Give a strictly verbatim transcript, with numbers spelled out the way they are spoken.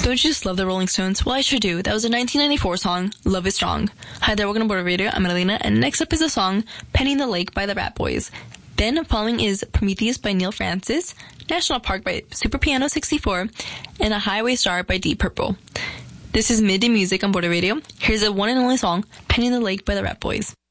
Don't you just love the Rolling Stones? Well, I sure do. That was a nineteen ninety-four song, Love is Strong. Hi there, welcome to Border Radio. I'm Adelina, and next up is the song Penny in the Lake by the Rat Boys. Then following is Prometheus by Neil Francis, National Park by Super Piano sixty-four, and A Highway Star by Deep Purple. This is Midday Music on Border Radio. Here's a one and only song, Penny in the Lake by the Rat Boys.